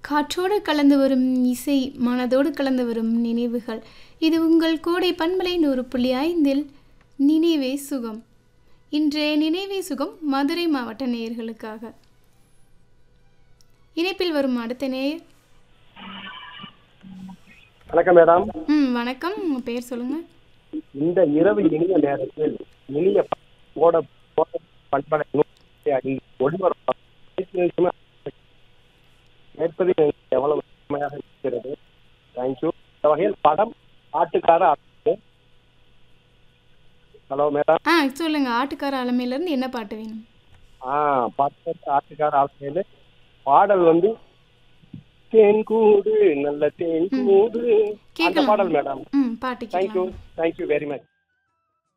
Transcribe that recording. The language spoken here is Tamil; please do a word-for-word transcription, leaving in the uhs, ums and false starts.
காற்றோடு கலந்து வரும் இசை, மனதோடு கலந்து வரும் நினைவுகள். இது உங்கள் கோடை பண்பலை நூறு புள்ளி ஐந்தில் நினைவே சுகம். இன்றைய நினைவே சுகம் மதுரை மாவட்ட நேயர்களுக்காக. இணைப்பில் வரும் அடுத்த நேயர். வணக்கம் மேடம். ம் வணக்கம். உங்கள் பேர் சொல்லுங்கள். இந்த இரவு இனிய நேரத்தில் இனிய கோட பண்பலை ஒளிபரப்பு கேட்பது எவ்வளவு உண்மையாக இருக்கிறது. தேங்க்யூ. இந்த வகையில் படம் ஆட்டுக்கார அலமே. Hello madam. ஆ சொல்லுங்க. ஆட்டுக்கார அலமையிலேருந்து என்ன பாட்டு வேணும்? ஆ பாட்டு ஆட்டுக்கார அலமையில பாடல் வந்து தேன் கூடு நல்ல தேன் கூடு அந்த பாடல் மேடம். ம் பாட்டு. தேங்க்யூ. Thank you very much.